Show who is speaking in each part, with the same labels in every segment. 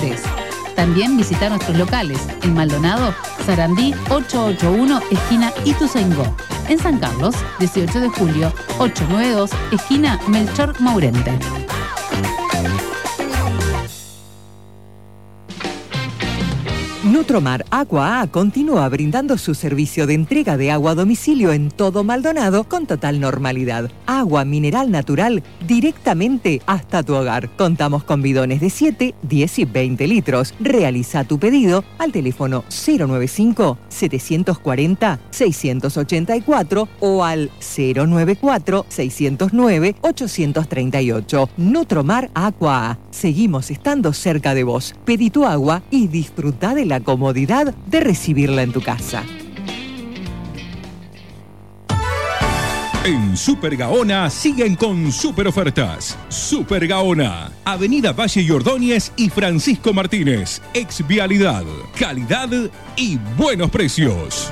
Speaker 1: Vallés. También visita nuestros locales en Maldonado, Sarandí 881, esquina Ituzaingó. En San Carlos, 18 de julio, 892, esquina Melchor Maurente.
Speaker 2: Nutromar Agua A continúa brindando su servicio de entrega de agua a domicilio en todo Maldonado con total normalidad. Agua mineral natural directamente hasta tu hogar. Contamos con bidones de 7, 10 y 20 litros. Realiza tu pedido al teléfono 095-740-684 o al 094-609-838. Nutromar Agua A. Seguimos estando cerca de vos. Pedí tu agua y disfruta de la comodidad de recibirla en tu casa.
Speaker 3: En Super Gaona siguen con super ofertas. Super Gaona, Avenida Valle y Ordóñez y Francisco Martínez. Exvialidad, calidad y buenos precios.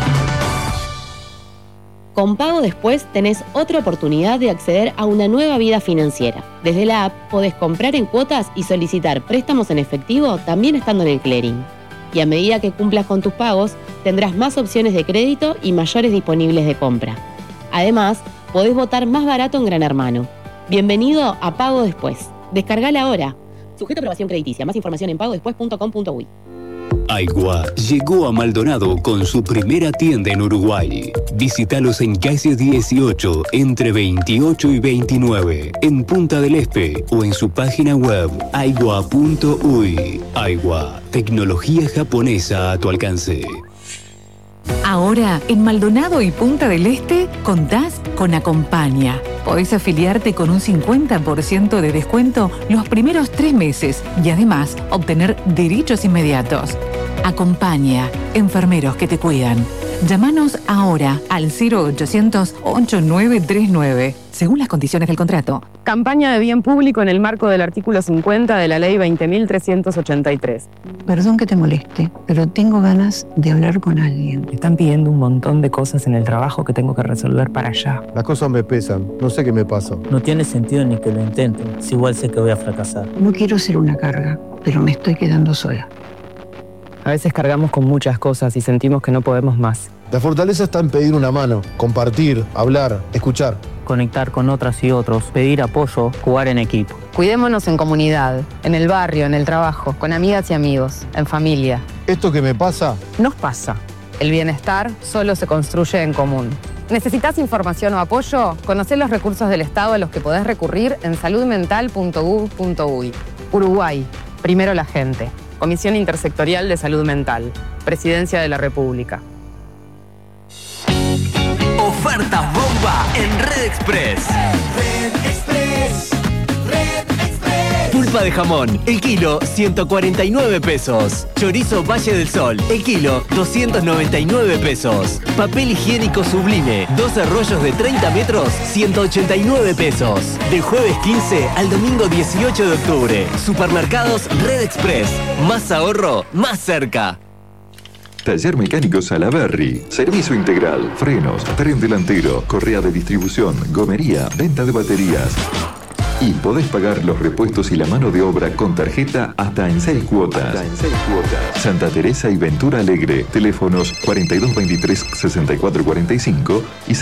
Speaker 4: Con Pago Después tenés otra oportunidad de acceder a una nueva vida financiera. Desde la app podés comprar en cuotas y solicitar préstamos en efectivo también estando en el clearing. Y a medida que cumplas con tus pagos, tendrás más opciones de crédito y mayores disponibles de compra. Además, podés votar más barato en Gran Hermano. Bienvenido a Pago Después. Descargala ahora. Sujeto a aprobación crediticia. Más información en pagodespues.com.uy.
Speaker 5: Aigua llegó a Maldonado con su primera tienda en Uruguay. Visítalos en calle 18, entre 28 y 29, en Punta del Este o en su página web aigua.uy. Aigua, tecnología japonesa a tu alcance.
Speaker 6: Ahora, en Maldonado y Punta del Este, contás con Acompaña. Podés afiliarte con un 50% de descuento los primeros 3 meses y además obtener derechos inmediatos. Acompaña, enfermeros que te cuidan. Llámanos ahora al 0800-8939, según las condiciones del contrato.
Speaker 7: Campaña de bien público en el marco del artículo 50 de la Ley 20.383.
Speaker 8: Perdón que te moleste, pero tengo ganas de hablar con alguien.
Speaker 9: Me están pidiendo un montón de cosas en el trabajo que tengo que resolver para allá.
Speaker 10: Las cosas me pesan, no sé qué me pasa.
Speaker 9: No tiene sentido ni que lo intenten, si igual sé que voy a fracasar.
Speaker 8: No quiero ser una carga, pero me estoy quedando sola.
Speaker 7: A veces cargamos con muchas cosas y sentimos que no podemos más.
Speaker 10: La fortaleza está en pedir una mano, compartir, hablar, escuchar.
Speaker 9: Conectar con otras y otros, pedir apoyo, jugar en equipo.
Speaker 7: Cuidémonos en comunidad, en el barrio, en el trabajo, con amigas y amigos, en familia.
Speaker 10: Esto que me pasa,
Speaker 7: nos pasa. El bienestar solo se construye en común. ¿Necesitas información o apoyo? Conocé los recursos del Estado a los que podés recurrir en saludmental.gov.uy. Uruguay, primero la gente. Comisión Intersectorial de Salud Mental. Presidencia de la República.
Speaker 11: Ofertas bomba en Red Express.
Speaker 12: Red Express. Red Express.
Speaker 11: Pulpa de jamón, el kilo, 149 pesos. Chorizo Valle del Sol, el kilo, 299 pesos. Papel higiénico Sublime, 12 rollos de 30 metros, 189 pesos. Del jueves 15 al domingo 18 de octubre. Supermercados Red Express. Más ahorro, más cerca.
Speaker 13: Taller Mecánico Salaberry. Servicio integral, frenos, tren delantero, correa de distribución, gomería, venta de baterías. Y podés pagar los repuestos y la mano de obra con tarjeta hasta en 6 cuotas. Santa Teresa y Ventura Alegre. Teléfonos 4223-6445 y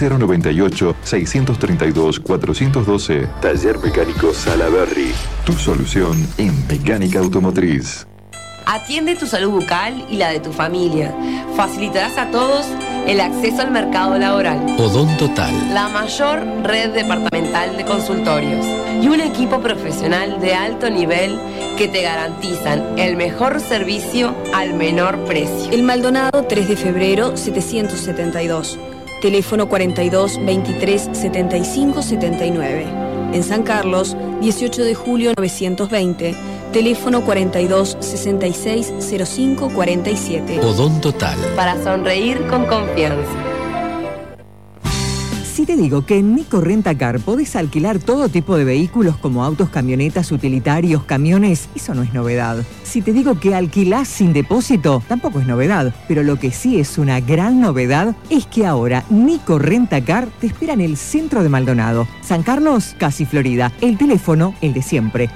Speaker 13: 098-632-412. Taller Mecánico Salaberry. Tu solución en mecánica automotriz.
Speaker 14: Atiende tu salud bucal y la de tu familia. Facilitarás a todos el acceso al mercado laboral.
Speaker 5: Odontotal.
Speaker 14: La mayor red departamental de consultorios y un equipo profesional de alto nivel que te garantizan el mejor servicio al menor precio.
Speaker 15: El Maldonado 3 de febrero 772. Teléfono 42 23 75 79. En San Carlos 18 de julio 920. Teléfono 42 66 05 47.
Speaker 5: Odontotal.
Speaker 14: Para sonreír con confianza.
Speaker 2: Si te digo que en Nico Renta Car podés alquilar todo tipo de vehículos como autos, camionetas, utilitarios, camiones, eso no es novedad. Si te digo que alquilás sin depósito, tampoco es novedad. Pero lo que sí es una gran novedad es que ahora Nico Renta Car te espera en el centro de Maldonado. San Carlos, casi Florida. El teléfono, el de siempre,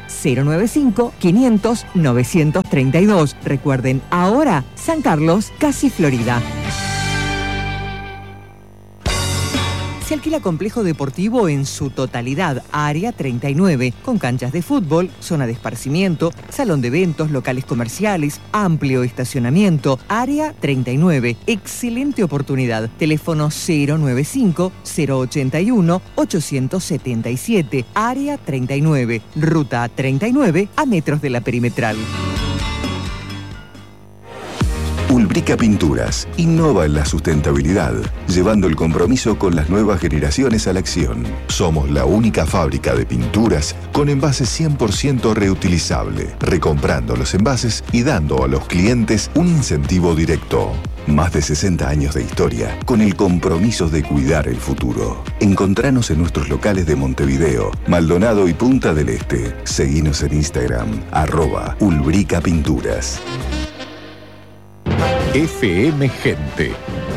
Speaker 2: 095-500-932. Recuerden, ahora San Carlos, casi Florida. Se alquila complejo deportivo en su totalidad, Área 39, con canchas de fútbol, zona de esparcimiento, salón de eventos, locales comerciales, amplio estacionamiento, Área 39. Excelente oportunidad. Teléfono 095-081-877, Área 39, Ruta 39, a metros de la perimetral.
Speaker 16: Ulbrica Pinturas innova en la sustentabilidad, llevando el compromiso con las nuevas generaciones a la acción. Somos la única fábrica de pinturas con envases 100% reutilizable, recomprando los envases y dando a los clientes un incentivo directo. Más de 60 años de historia con el compromiso de cuidar el futuro. Encontranos en nuestros locales de Montevideo, Maldonado y Punta del Este. Seguinos en Instagram, @Ulbrica Pinturas.
Speaker 17: FM Gente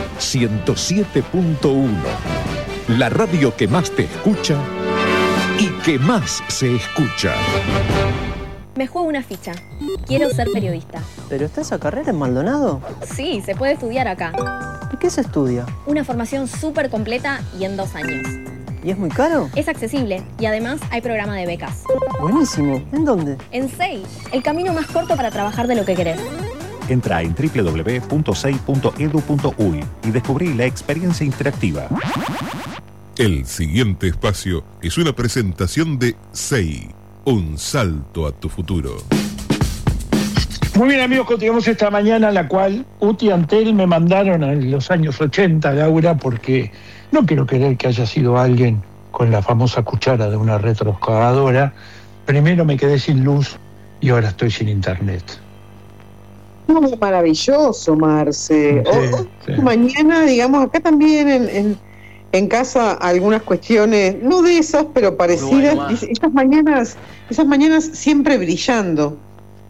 Speaker 17: 107.1, la radio que más te escucha y que más se escucha.
Speaker 18: Me juego una ficha. Quiero ser periodista.
Speaker 19: ¿Pero está esa carrera en Maldonado?
Speaker 18: Sí, se puede estudiar acá.
Speaker 19: ¿Y qué se estudia?
Speaker 18: Una formación súper completa y en 2 años.
Speaker 19: ¿Y es muy caro?
Speaker 18: Es accesible y además hay programa de becas.
Speaker 19: Buenísimo. ¿En dónde?
Speaker 18: En SEI, el camino más corto para trabajar de lo que querés.
Speaker 20: Entra en www.sei.edu.uy y descubrí la experiencia interactiva.
Speaker 21: El siguiente espacio es una presentación de SEI, un salto a tu futuro.
Speaker 22: Muy bien, amigos, continuamos esta mañana, la cual UTI y Antel me mandaron en los años 80, Laura, porque no quiero creer que haya sido alguien con la famosa cuchara de una retroexcavadora. Primero me quedé sin luz y ahora estoy sin internet.
Speaker 23: No, maravilloso, Marce.
Speaker 22: Sí.
Speaker 23: Mañana, digamos, acá también en casa algunas cuestiones, no de esas, pero parecidas. Bueno, esas mañanas siempre brillando.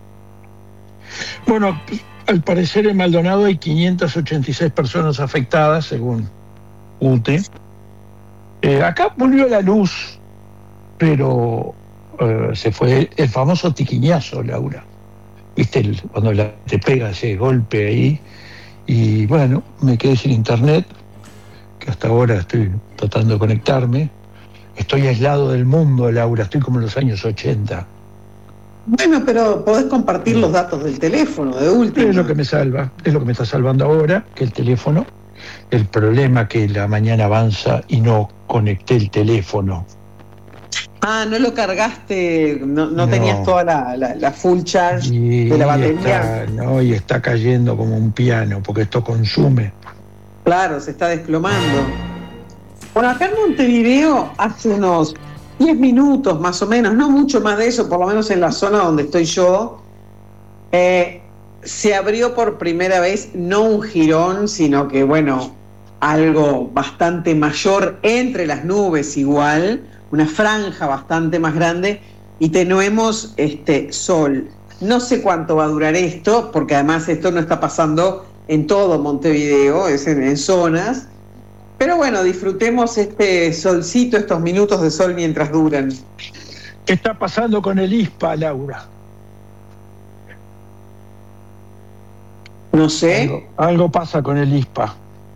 Speaker 22: Bueno, al parecer en Maldonado hay 586 personas afectadas, según UTE. Acá volvió la luz, pero se fue el famoso tiquiñazo, Laura. ¿Viste? Cuando te pega ese golpe ahí. Y bueno, me quedé sin internet, que hasta ahora estoy tratando de conectarme. Estoy aislado del mundo, Laura, estoy como en los años 80.
Speaker 23: Bueno, pero podés compartir los datos del teléfono, de última.
Speaker 22: Es lo que me salva, es lo que me está salvando ahora, que el teléfono. El problema que la mañana avanza y no conecté el teléfono.
Speaker 23: Ah, no lo cargaste, no tenías toda la full charge de la batería.
Speaker 22: Y está cayendo como un piano, porque esto consume.
Speaker 23: Claro, se está desplomando. Bueno, acá en Montevideo hace unos 10 minutos más o menos, no mucho más de eso, por lo menos en la zona donde estoy yo, se abrió por primera vez no un jirón, sino que, bueno, algo bastante mayor entre las nubes igual, una franja bastante más grande, y tenemos sol. No sé cuánto va a durar esto, porque además esto no está pasando en todo Montevideo, es en zonas. Pero bueno, disfrutemos este solcito, estos minutos de sol mientras duran.
Speaker 22: ¿Qué está pasando con el ISPA, Laura?
Speaker 23: No sé.
Speaker 22: Algo pasa con el ISPA.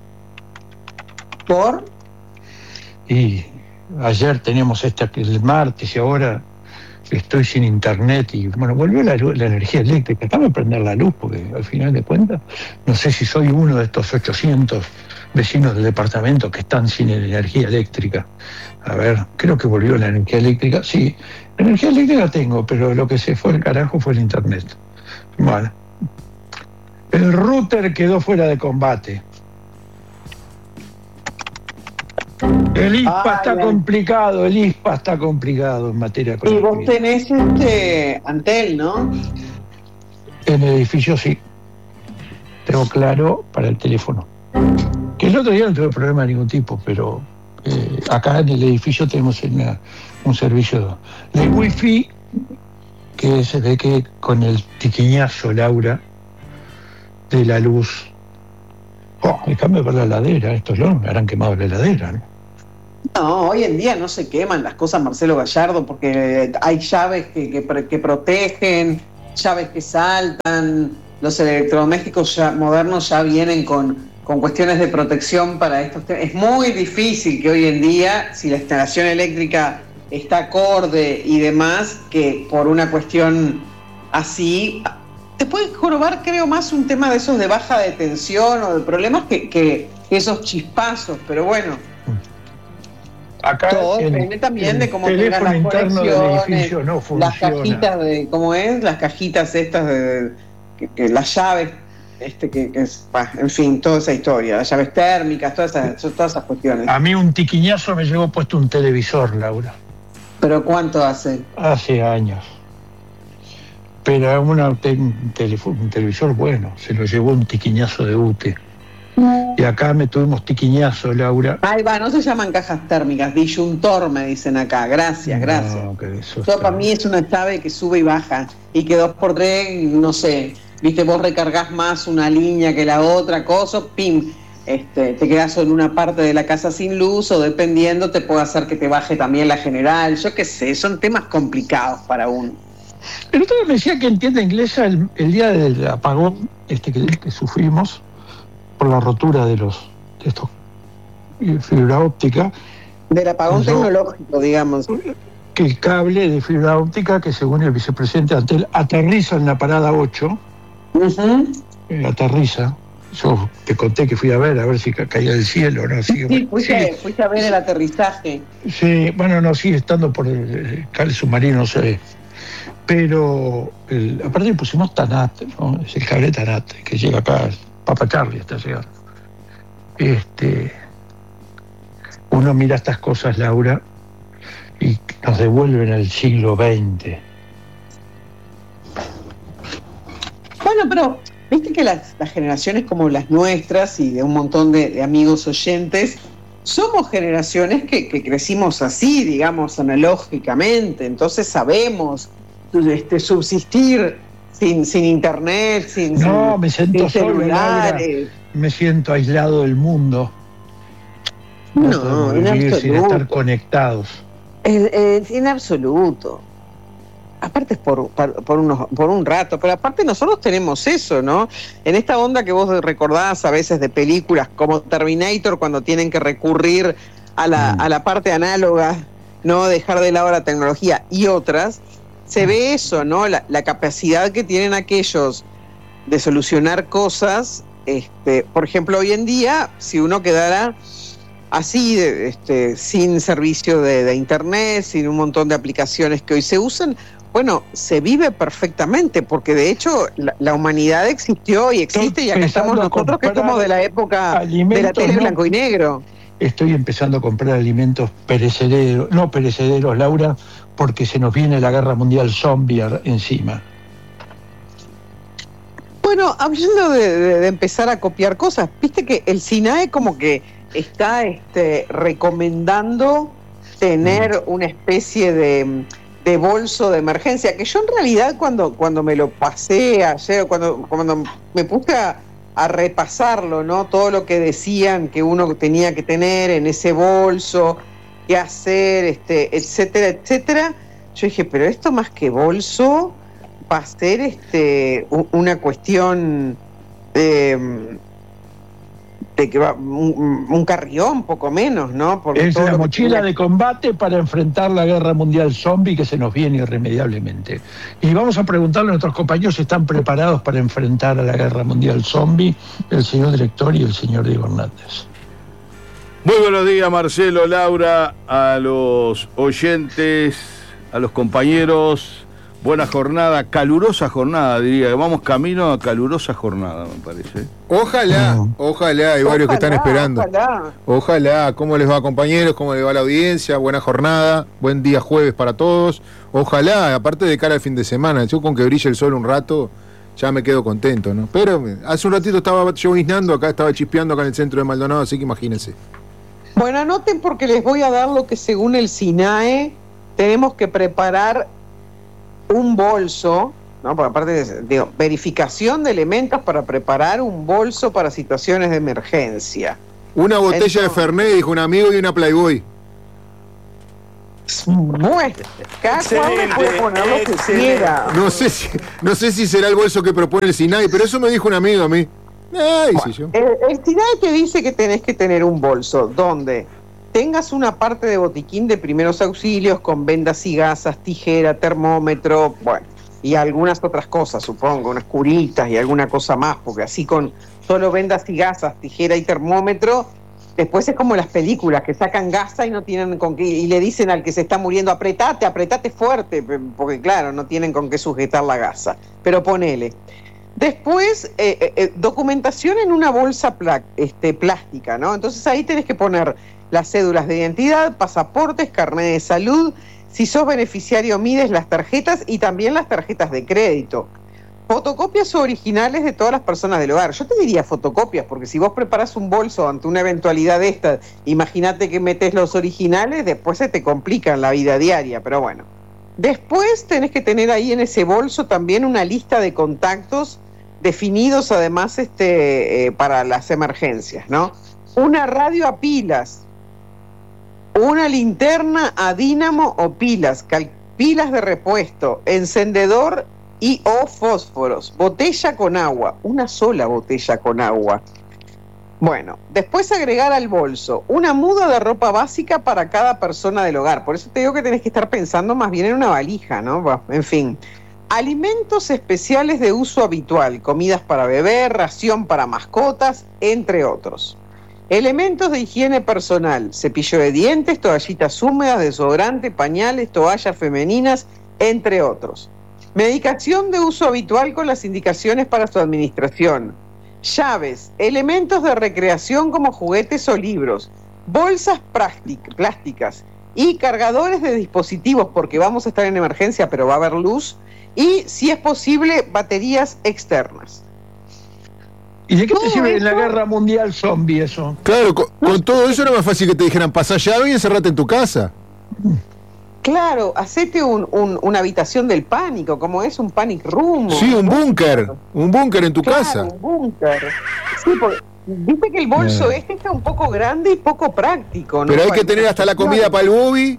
Speaker 23: ¿Por?
Speaker 22: Y ayer teníamos el martes y ahora estoy sin internet y bueno, volvió la energía eléctrica. Déjame prender la luz porque al final de cuentas no sé si soy uno de estos 800 vecinos del departamento que están sin energía eléctrica. A ver, creo que volvió la energía eléctrica. Sí, energía eléctrica tengo, pero lo que se fue al carajo fue el internet. Bueno, el router quedó fuera de combate. El ISPA está complicado, en materia de conectividad.
Speaker 23: Y vos tenés Antel, ¿no?
Speaker 22: En el edificio sí. Tengo claro para el teléfono. Que el otro día no tuve problema de ningún tipo, pero acá en el edificio tenemos un servicio de wifi que se ve que con el tiquiñazo, Laura, de la luz. Déjame ver la heladera, estos loros me habrán quemado la heladera, ¿no?
Speaker 23: No, hoy en día no se queman las cosas, Marcelo Gallardo, porque hay llaves que protegen, llaves que saltan, los electrodomésticos modernos ya vienen con cuestiones de protección para estos temas. Es muy difícil que hoy en día, si la instalación eléctrica está acorde y demás, que por una cuestión así, te puede jorobar, creo, más un tema de esos de baja de tensión o de problemas que esos chispazos, pero bueno.
Speaker 22: Acá
Speaker 23: todo depende también de cómo tengan las conexiones, no las cajitas de, ¿cómo es? Las cajitas estas de que las llaves, que es, en fin, toda esa historia, las llaves térmicas, todas esas cuestiones.
Speaker 22: A mí un tiquiñazo me llevó puesto un televisor, Laura.
Speaker 23: ¿Pero cuánto hace?
Speaker 22: Hace años. Pero un televisor bueno, se lo llevó un tiquiñazo de UTE. Y acá me tuvimos tiquiñazo, Laura.
Speaker 23: Ahí va, no se llaman cajas térmicas, disyuntor me dicen acá. Gracias. Todo para mí es una llave que sube y baja. Y que 2x3, no sé, viste, vos recargas más una línea que la otra, cosa, pim, te quedas en una parte de la casa sin luz, o dependiendo te puede hacer que te baje también la general. Yo qué sé, son temas complicados para uno.
Speaker 22: El otro día me decía que en tienda inglesa el día del apagón que sufrimos por la rotura de estos fibra óptica.
Speaker 23: Del apagón tecnológico, digamos.
Speaker 22: Que el cable de fibra óptica, que según el vicepresidente Antel, aterriza en la parada 8. Aterriza. Yo te conté que fui a ver si caía del cielo, ¿no?
Speaker 23: Sí, fuiste a ver el aterrizaje.
Speaker 22: Sí, bueno, no, sigue estando por el cable submarino, no sé. Pero aparte le pusimos TANAT, ¿no? Es el cable TANAT que llega acá. Papa Charlie está llegando. Uno mira estas cosas, Laura, y nos devuelven al siglo XX.
Speaker 23: Bueno, pero viste que las generaciones como las nuestras y de un montón de amigos oyentes, somos generaciones que crecimos así, digamos, analógicamente, entonces sabemos subsistir sin internet,
Speaker 22: me siento solo, celulares. Me siento aislado del mundo.
Speaker 23: No, en absoluto.
Speaker 22: Sin estar conectados.
Speaker 23: En absoluto. Aparte es por un rato, pero aparte nosotros tenemos eso, ¿no? En esta onda que vos recordás a veces de películas como Terminator, cuando tienen que recurrir a la parte análoga, no dejar de lado la tecnología y otras, se ve eso, ¿no? La capacidad que tienen aquellos de solucionar cosas. Por ejemplo, hoy en día, si uno quedara así, sin servicio de internet, sin un montón de aplicaciones que hoy se usan, bueno, se vive perfectamente, porque de hecho la humanidad existió y existe, y acá estamos nosotros que somos de la época de la tele blanco y negro.
Speaker 22: Estoy empezando a comprar alimentos no perecederos, Laura, porque se nos viene la guerra mundial zombie encima.
Speaker 23: Bueno, hablando de empezar a copiar cosas, viste que el SINAE como que está recomendando tener una especie de bolso de emergencia, que yo en realidad cuando me lo pasé ayer, cuando me puse a repasarlo, ¿no? Todo lo que decían que uno tenía que tener en ese bolso, qué hacer, etcétera, etcétera. Yo dije, pero esto más que bolso va a ser una cuestión de que va un carrión, poco menos, ¿no? Porque
Speaker 22: es la mochila de combate para enfrentar la guerra mundial zombie que se nos viene irremediablemente. Y vamos a preguntarle a nuestros compañeros si están preparados para enfrentar a la guerra mundial zombie, el señor director y el señor Diego Hernández.
Speaker 1: Muy buenos días, Marcelo, Laura, a los oyentes, a los compañeros. Buena jornada, calurosa jornada, diría. Vamos camino a calurosa jornada, me parece.
Speaker 3: Ojalá, hay varios que están esperando. Ojalá. ¿Cómo les va, compañeros? ¿Cómo les va la audiencia? Buena jornada, buen día jueves para todos. Ojalá, aparte de cara al fin de semana, yo con que brille el sol un rato, ya me quedo contento, ¿no? Pero hace un ratito estaba lloviznando, acá estaba chispeando acá en el centro de Maldonado, así que imagínense.
Speaker 23: Bueno, anoten porque les voy a dar lo que según el SINAE tenemos que preparar un bolso, ¿no? Porque aparte de verificación de elementos para preparar un bolso para situaciones de emergencia.
Speaker 3: Una botella de Fernet, dijo un amigo, y una Playboy.
Speaker 23: Bueno, cada cual puede poner lo que quiera.
Speaker 3: No sé si será el bolso que propone el SINAE, pero eso me dijo un amigo a mí.
Speaker 23: Bueno, el SINAE te dice que tenés que tener un bolso donde tengas una parte de botiquín de primeros auxilios con vendas y gasas, tijera, termómetro, bueno, y algunas otras cosas, supongo, unas curitas y alguna cosa más, porque así con solo vendas y gasas, tijera y termómetro, después es como las películas que sacan gasa y no tienen con qué, y le dicen al que se está muriendo, apretate fuerte, porque claro, no tienen con qué sujetar la gasa, pero ponele. Después, documentación en una bolsa plástica, ¿no? Entonces ahí tenés que poner las cédulas de identidad, pasaportes, carnet de salud, si sos beneficiario Mides, las tarjetas y también las tarjetas de crédito. Fotocopias originales de todas las personas del hogar. Yo te diría fotocopias, porque si vos preparás un bolso ante una eventualidad de esta, imagínate que metés los originales, después se te complica en la vida diaria, pero bueno. Después tenés que tener ahí en ese bolso también una lista de contactos definidos además para las emergencias, ¿no? Una radio a pilas, una linterna a dínamo o pilas, pilas de repuesto, encendedor y o fósforos, botella con agua, una sola botella con agua. Bueno, después agregar al bolso una muda de ropa básica para cada persona del hogar. Por eso te digo que tenés que estar pensando más bien en una valija, ¿no? En fin. Alimentos especiales de uso habitual, comidas para beber, ración para mascotas, entre otros. Elementos de higiene personal, cepillo de dientes, toallitas húmedas, desodorante, pañales, toallas femeninas, entre otros. Medicación de uso habitual con las indicaciones para su administración. Llaves, elementos de recreación como juguetes o libros, bolsas plásticas y cargadores de dispositivos porque vamos a estar en emergencia pero va a haber luz y, si es posible, baterías externas.
Speaker 22: ¿Y de qué te sirve en la guerra mundial zombie eso?
Speaker 3: Claro, con todo eso era más fácil que te dijeran pasá llave y encerrate en tu casa.
Speaker 23: Claro, hacete una habitación del pánico, como es un panic room.
Speaker 3: Sí, un búnker en tu casa.
Speaker 23: Un búnker. Sí, porque viste que el bolso está un poco grande y poco práctico, ¿no?
Speaker 3: Pero hay que tener hasta la comida para el bobby.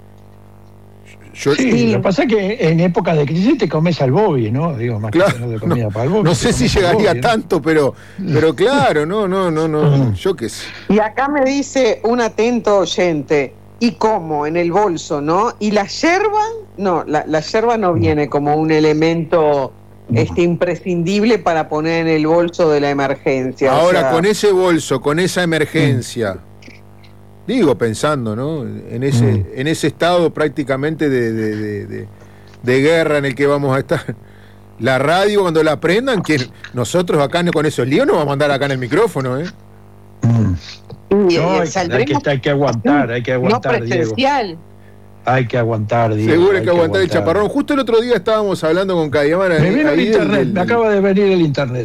Speaker 22: Sí, lo que pasa es que en época de crisis te comes al bobby, ¿no? Digo, más
Speaker 3: claro,
Speaker 22: que de comida para el bobby.
Speaker 3: No sé si llegaría tanto, pero claro, no, yo qué sé.
Speaker 23: Y acá me dice un atento oyente, ¿y cómo? En el bolso, ¿no? ¿Y la yerba? No, la yerba no viene como un elemento imprescindible para poner en el bolso de la emergencia.
Speaker 3: Ahora, con ese bolso, con esa emergencia, digo, pensando, ¿no? En ese estado prácticamente de guerra en el que vamos a estar. La radio, cuando la prendan, que nosotros acá con esos líos nos vamos a mandar acá en el micrófono, ¿eh?
Speaker 22: No, hay que aguantar,
Speaker 23: no presencial.
Speaker 22: Diego. Hay que aguantar, Diego.
Speaker 3: Seguro hay que aguantar el chaparrón. Justo el otro día estábamos hablando con Cadimar.
Speaker 22: Me vino el internet, me acaba de venir el internet.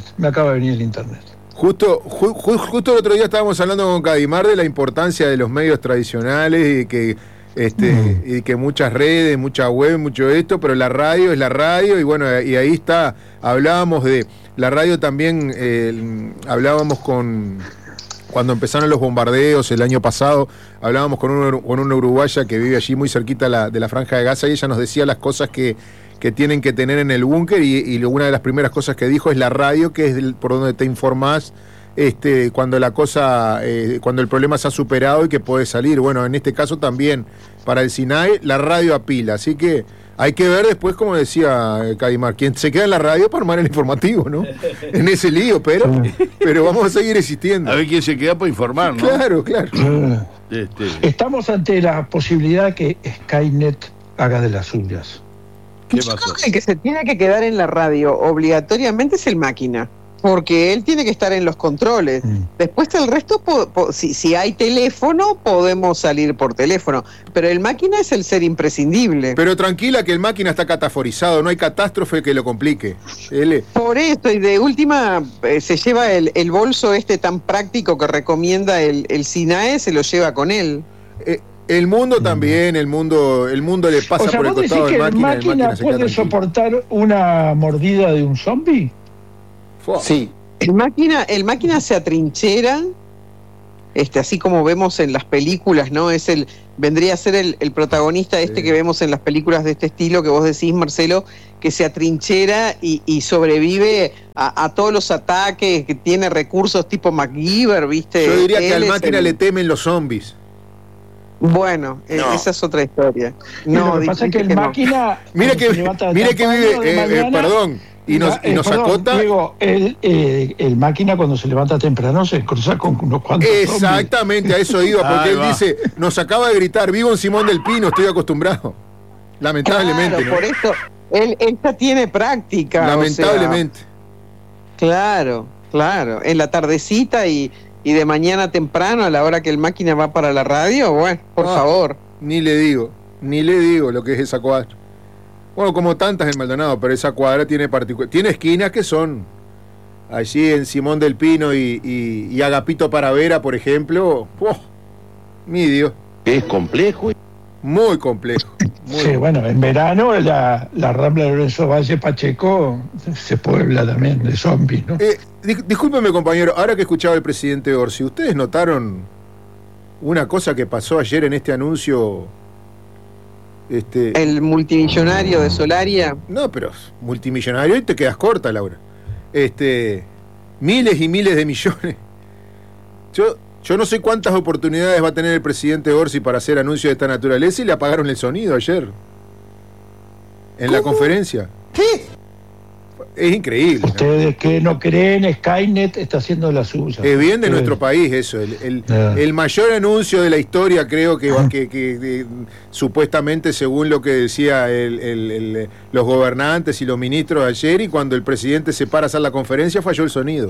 Speaker 3: Justo el otro día estábamos hablando con Cadimar de la importancia de los medios tradicionales y que y que muchas redes, mucha web, mucho esto, pero la radio es la radio y bueno, y ahí está, hablábamos de la radio también, hablábamos cuando empezaron los bombardeos el año pasado, hablábamos con una uruguaya que vive allí muy cerquita de la Franja de Gaza y ella nos decía las cosas que tienen que tener en el búnker y una de las primeras cosas que dijo es la radio, que es por donde te informás cuando cuando el problema se ha superado y que puede salir. Bueno, en este caso también para el SINAE la radio a pila, así que hay que ver después, como decía Cadimar, quién se queda en la radio para armar el informativo, ¿no? En ese lío, pero vamos a seguir existiendo.
Speaker 1: A ver quién se queda para informar, ¿no?
Speaker 3: Claro.
Speaker 22: Estamos ante la posibilidad que Skynet haga de las suyas.
Speaker 23: Yo creo que el que se tiene que quedar en la radio obligatoriamente es el máquina. porque él tiene que estar en los controles. Después el resto, si hay teléfono, podemos salir por teléfono, pero el máquina es el ser imprescindible.
Speaker 3: Pero tranquila que el máquina está cataforizado, no hay catástrofe que lo complique.
Speaker 23: Por eso, y de última, se lleva el bolso tan práctico que recomienda el SINAE, se lo lleva con él.
Speaker 3: El mundo también, el mundo le pasa por el costado del máquina.
Speaker 22: ¿El máquina puede soportar una mordida de un zombie?
Speaker 23: Sí. El máquina se atrinchera, así como vemos en las películas, ¿no? Vendría a ser el protagonista que vemos en las películas de este estilo que vos decís, Marcelo, que se atrinchera y sobrevive a todos los ataques, que tiene recursos tipo MacGyver, ¿viste?
Speaker 3: Yo diría que al máquina le temen los zombies.
Speaker 23: Bueno, esa es otra historia.
Speaker 22: No, lo que pasa es que el máquina...
Speaker 3: Mire que vive, perdón, y nos acota...
Speaker 22: Diego, el máquina cuando se levanta temprano se cruza con unos cuantos
Speaker 3: exactamente, a eso iba, porque él dice, nos acaba de gritar, vivo en Simón del Pino, estoy acostumbrado. Lamentablemente.
Speaker 23: Claro, por eso, él ya tiene práctica.
Speaker 3: Lamentablemente.
Speaker 23: Claro, en la tardecita y de mañana temprano, a la hora que el máquina va para la radio, bueno, por favor.
Speaker 3: Ni le digo lo que es esa cuadra. Bueno, como tantas en Maldonado, pero esa cuadra tiene esquinas que son allí en Simón del Pino y Agapito Paravera, por ejemplo. Mi Dios.
Speaker 4: Es complejo.
Speaker 3: Muy complejo.
Speaker 22: Bueno, en verano la Rambla de Lorenzo Valle Pacheco se puebla también de zombies, ¿no?
Speaker 3: Discúlpeme, compañero, ahora que escuchaba el presidente Orsi, ¿ustedes notaron una cosa que pasó ayer en este anuncio?
Speaker 23: El multimillonario de Solaria.
Speaker 3: No, pero multimillonario y te quedas corta, Laura. Miles y miles de millones. Yo no sé cuántas oportunidades va a tener el presidente Orsi para hacer anuncios de esta naturaleza y le apagaron el sonido ayer. En la conferencia.
Speaker 23: ¿Qué?
Speaker 3: Es increíble.
Speaker 22: Ustedes que no creen, Skynet está haciendo la suya.
Speaker 3: Es bien de nuestro país eso. El mayor anuncio de la historia, creo que supuestamente, según lo que decía los gobernantes y los ministros ayer, y cuando el presidente se para a hacer la conferencia, falló el sonido.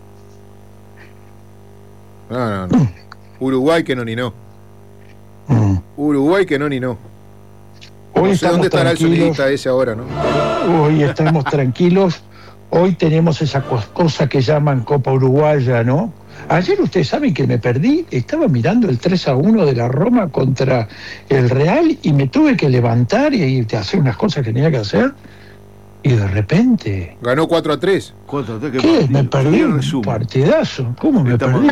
Speaker 3: No. Uruguay que no ni no. Uruguay que no ni no.
Speaker 22: Hoy
Speaker 3: no sé dónde estará el sonidista ese ahora, ¿no?
Speaker 22: Hoy estamos tranquilos. Hoy tenemos esa cosa que llaman Copa Uruguaya, ¿no? Ayer ustedes saben que me perdí. Estaba mirando el 3-1 de la Roma contra el Real y me tuve que levantar y hacer unas cosas que tenía que hacer. Y de repente...
Speaker 3: Ganó 4-3.
Speaker 22: ¿Qué? Me perdí un partidazo. ¿Cómo me perdí?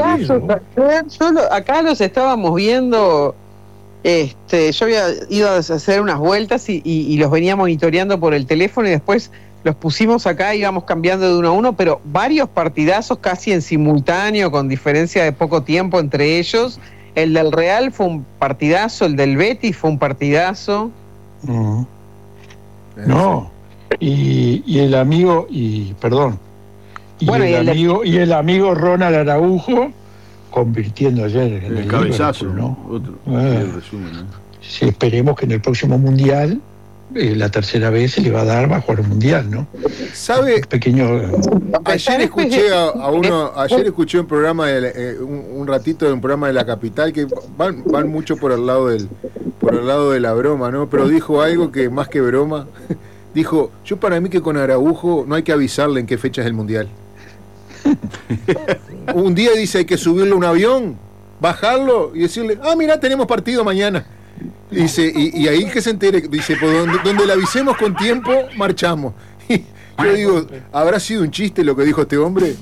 Speaker 23: Acá los estábamos viendo... yo había ido a hacer unas vueltas y los venía monitoreando por el teléfono y después los pusimos acá, íbamos cambiando de uno a uno, pero varios partidazos casi en simultáneo, con diferencia de poco tiempo entre ellos. El del Real fue un partidazo, el del Betis fue un partidazo.
Speaker 22: No. Y el amigo, el amigo Ronald Araujo convirtiendo ayer en el
Speaker 1: cabezazo,
Speaker 22: ¿no?
Speaker 1: El resumen, ¿no?
Speaker 22: Sí, esperemos que en el próximo mundial, la tercera vez se le va a dar, va a jugar un mundial, ¿no?
Speaker 3: ¿Sabe? Ayer escuché un programa un ratito de un programa de La Capital que van mucho por el lado de la broma, ¿no? Pero dijo algo que más que broma. Dijo, para mí que con Araujo no hay que avisarle en qué fecha es el mundial. Un día dice hay que subirle a un avión, bajarlo y decirle, mira, tenemos partido mañana. Dice, y ahí que se entere, dice, pues donde le avisemos con tiempo, marchamos. Y yo digo, ¿habrá sido un chiste lo que dijo este hombre?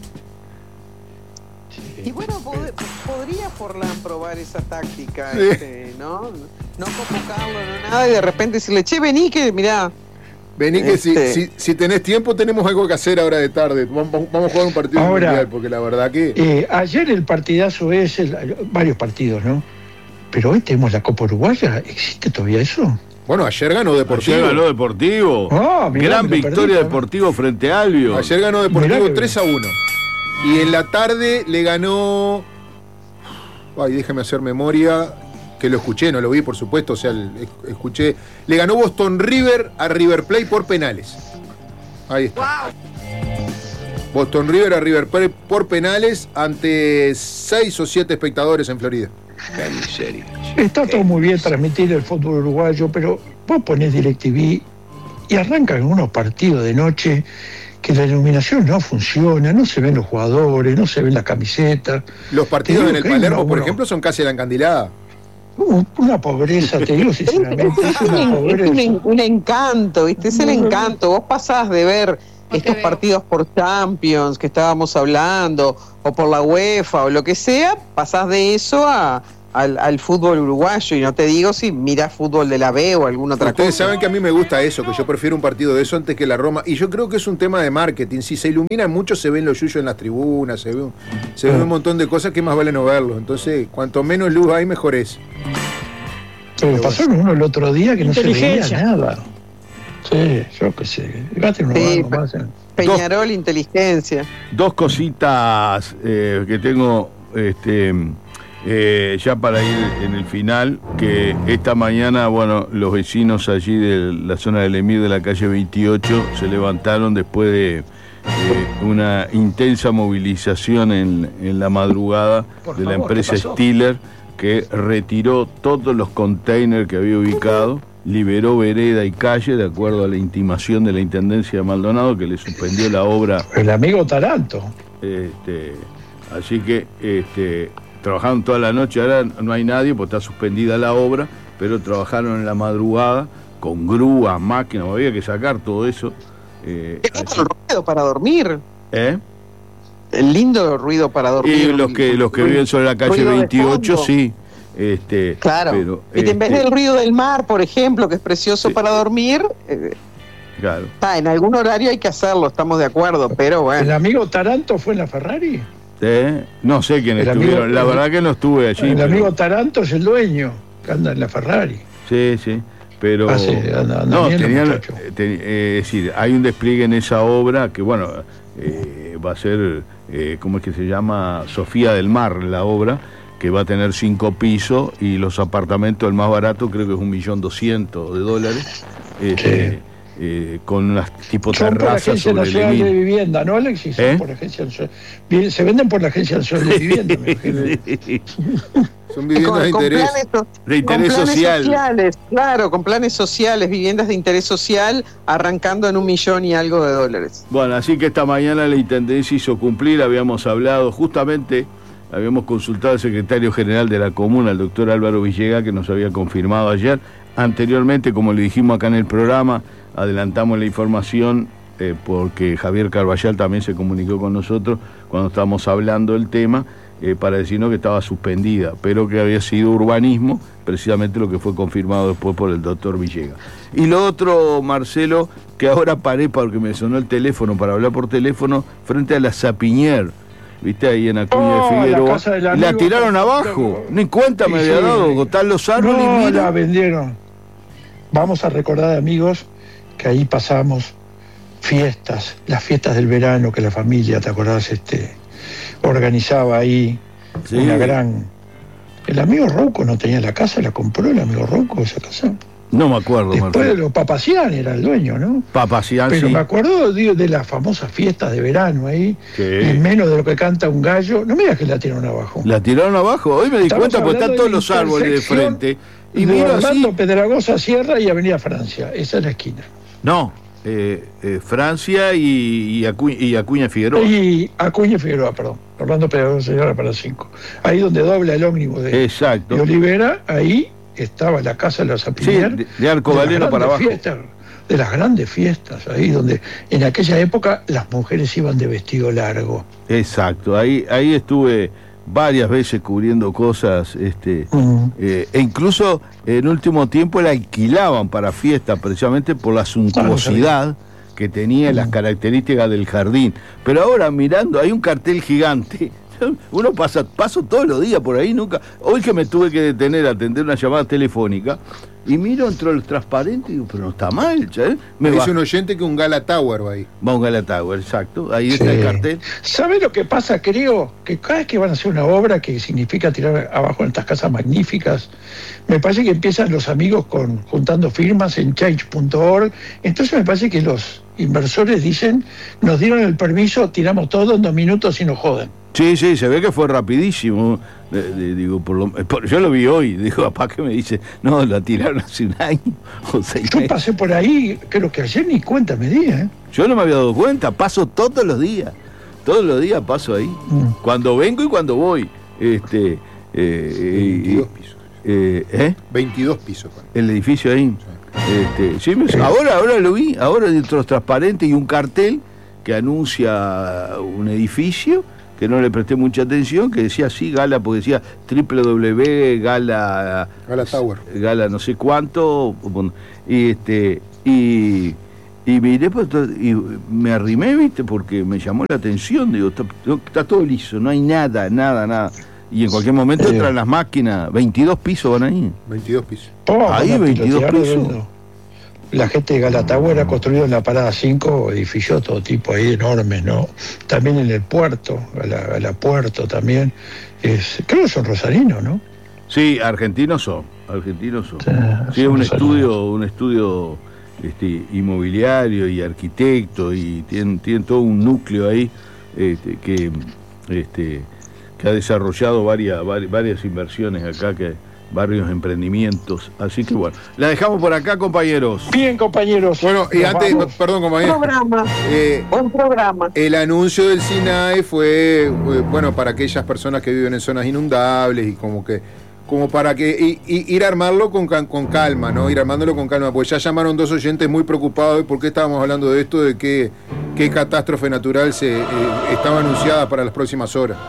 Speaker 23: Y bueno, podría Forlán probar esa táctica, ¿no? No convocarlo, no nada, y de repente decirle, vení que, mirá.
Speaker 3: Vení que si tenés tiempo tenemos algo que hacer ahora de tarde. Vamos a jugar un partido mundial, porque la verdad que...
Speaker 22: ayer el partidazo varios partidos, ¿no? Pero hoy tenemos la Copa Uruguaya. ¿Existe todavía eso?
Speaker 3: Bueno, ayer ganó Deportivo.
Speaker 1: Gran victoria Deportivo frente a Albio.
Speaker 3: Ayer ganó Deportivo 3-1. Y en la tarde le ganó... déjame hacer memoria... que lo escuché, no lo vi por supuesto, escuché, le ganó Boston River a River Plate por penales. Ahí está. Boston River a River Plate por penales ante 6 o 7 espectadores en Florida.
Speaker 1: Qué miseria.
Speaker 22: Está todo muy bien transmitir el fútbol uruguayo, pero vos ponés DirecTV y arrancan unos partidos de noche que la iluminación no funciona, no se ven los jugadores, no se ven las camisetas.
Speaker 3: Los partidos en el Palermo, por ejemplo, son casi a la encandilada.
Speaker 22: Una pobreza, te digo sinceramente.
Speaker 23: Es un encanto, ¿viste? Es el encanto. Vos pasás de ver estos partidos por Champions que estábamos hablando, o por la UEFA, o lo que sea, pasás de eso al fútbol uruguayo, y no te digo si mirás fútbol de la B o alguna otra
Speaker 3: Ustedes
Speaker 23: cosa.
Speaker 3: saben que a mí me gusta eso, que yo prefiero un partido de eso antes que la Roma, y yo creo que es un tema de marketing. Si se ilumina mucho, se ven los yuyos en las tribunas, se ve un montón de cosas que más vale no verlo. Entonces, cuanto menos luz hay, mejor es.
Speaker 22: Pero pasó uno el otro día que no se veía nada. Sí, yo qué sé.
Speaker 23: Peñarol, inteligencia.
Speaker 1: Dos cositas que tengo ya para ir en el final, que esta mañana, bueno, los vecinos allí de la zona del Emir de la calle 28 se levantaron después de una intensa movilización en la madrugada de la empresa Stiller, que retiró todos los containers que había ubicado, liberó vereda y calle, de acuerdo a la intimación de la Intendencia de Maldonado, que le suspendió la obra.
Speaker 22: El amigo Taranto.
Speaker 1: Así que trabajaron toda la noche, ahora no hay nadie porque está suspendida la obra, pero trabajaron en la madrugada con grúas, máquinas, había que sacar todo eso.
Speaker 23: El ruido para dormir.
Speaker 1: El
Speaker 23: lindo ruido para dormir.
Speaker 1: Y los que viven sobre la calle 28, sí.
Speaker 23: Claro.
Speaker 1: Pero,
Speaker 23: en vez del ruido del mar, por ejemplo, que es precioso para dormir,
Speaker 1: claro.
Speaker 23: En algún horario hay que hacerlo, estamos de acuerdo, pero bueno.
Speaker 22: ¿El amigo Taranto fue en la Ferrari?
Speaker 1: No sé quién estuvieron, la verdad que no estuve allí.
Speaker 22: El amigo Taranto es el dueño, que anda en la Ferrari.
Speaker 1: Sí, pero no, tenían, es decir, hay un despliegue en esa obra que, bueno, va a ser, ¿cómo es que se llama? Sofía del Mar, la obra, que va a tener 5 pisos, y los apartamentos, el más barato creo que es $1.200.000, con unas tipo terrazas sobre el Emir.
Speaker 22: Son por la Agencia Nacional de Vivienda, ¿no, Alexis? Son por Agencia Nacional. Se venden por la Agencia Nacional de Vivienda, me imagino.
Speaker 3: Son viviendas de interés.
Speaker 1: De interés social.
Speaker 23: Sociales, claro, con planes sociales, viviendas de interés social, arrancando en $1 millón y algo de dólares.
Speaker 1: Bueno, así que esta mañana la Intendencia hizo cumplir, habíamos hablado, justamente habíamos consultado al secretario general de la comuna, el doctor Álvaro Villegas, que nos había confirmado ayer. Anteriormente, como le dijimos acá en el programa, adelantamos la información porque Javier Carballal también se comunicó con nosotros cuando estábamos hablando del tema, para decirnos que estaba suspendida, pero que había sido urbanismo, precisamente lo que fue confirmado después por el doctor Villegas. Y lo otro, Marcelo, que ahora paré porque me sonó el teléfono para hablar por teléfono, frente a la Sapinier, ¿viste? Ahí en Acuña de Figueroa. La tiraron abajo, ni cuenta me había dado, botar los árboles.
Speaker 22: No, la vendieron. Vamos a recordar, amigos, que ahí pasamos fiestas, las fiestas del verano que la familia, ¿te acordás? Organizaba ahí una gran... El amigo Rouco no tenía la casa, la compró el amigo Rouco esa casa.
Speaker 1: No me acuerdo.
Speaker 22: Después de los Papacián era el dueño, ¿no?
Speaker 1: Papacián,
Speaker 22: pero
Speaker 1: sí.
Speaker 22: Me acuerdo de las famosas fiestas de verano ahí, y menos de lo que canta un gallo. No me digas que la tiraron abajo.
Speaker 1: ¿La tiraron abajo? Hoy me di cuenta porque están todos los árboles de frente. Y miro
Speaker 22: Orlando
Speaker 1: así...
Speaker 22: Pedragosa Sierra y Avenida Francia, esa es la esquina.
Speaker 1: No, Francia y Acuña Figueroa.
Speaker 22: Y Acuña Figueroa, perdón. Orlando Pedragosa Sierra para 5. Ahí donde dobla el ómnibus de Olivera, ahí estaba la casa de los Sapinier.
Speaker 1: Sí, de Arco Valero para abajo.
Speaker 22: De las grandes fiestas, ahí donde en aquella época las mujeres iban de vestido largo.
Speaker 1: Exacto, ahí estuve varias veces cubriendo cosas, e incluso en último tiempo la alquilaban para fiestas, precisamente por la suntuosidad que tenía, las características del jardín. Pero ahora mirando, hay un cartel gigante Uno paso todos los días por ahí, nunca. Hoy que me tuve que detener a atender una llamada telefónica y miro entre los transparentes y digo, pero no está mal, ¿sabes?
Speaker 3: Me dice un oyente que un Gala Tower va ahí.
Speaker 1: Va un Gala Tower, exacto. Ahí está el cartel.
Speaker 22: ¿Sabés lo que pasa? Creo que cada vez que van a hacer una obra que significa tirar abajo en estas casas magníficas, me parece que empiezan los amigos juntando firmas en change.org. Entonces me parece que los inversores dicen, nos dieron el permiso, tiramos todo en 2 minutos y nos joden.
Speaker 1: Sí, se ve que fue rapidísimo. Digo, yo lo vi hoy. Digo, papá, que me dice, no, la tiraron hace un año o 6 meses.
Speaker 22: Yo pasé por ahí, creo que ayer ni cuenta me di, ¿eh?
Speaker 1: Yo no me había dado cuenta, paso todos los días. Todos los días paso ahí. Cuando vengo y cuando voy.
Speaker 3: 22 pisos. 22 pisos.
Speaker 1: El edificio ahí. Sí, ahora lo vi, ahora dentro de los transparentes y un cartel que anuncia un edificio que no le presté mucha atención, que decía así, Gala, porque decía Gala
Speaker 3: Tower,
Speaker 1: Gala no sé cuánto, y miré y me arrimé, viste, porque me llamó la atención, digo, está todo liso, no hay nada. Y en cualquier momento entran las máquinas, 22 pisos van ahí.
Speaker 3: 22 pisos.
Speaker 1: Ahí 22 pisos.
Speaker 22: La gente de Gala Tower ha construido en la Parada 5 edificios de todo tipo ahí enormes, ¿no? También en el puerto, Gala Puerto también. Creo que son rosarinos, ¿no?
Speaker 1: Sí, argentinos son. Sí, es un estudio inmobiliario y arquitecto, y tienen todo un núcleo ahí que ha desarrollado varias inversiones acá, varios emprendimientos, así que bueno, la dejamos por acá, compañeros.
Speaker 22: Bien, compañeros.
Speaker 3: Bueno, y antes, perdón, compañero.
Speaker 23: Buen programa.
Speaker 3: El anuncio del SINAE fue, bueno, para aquellas personas que viven en zonas inundables y como para que ir a armarlo con calma, ¿no? Ir armándolo con calma, porque ya llamaron 2 oyentes muy preocupados de por qué estábamos hablando de esto, de qué catástrofe natural estaba anunciada para las próximas horas.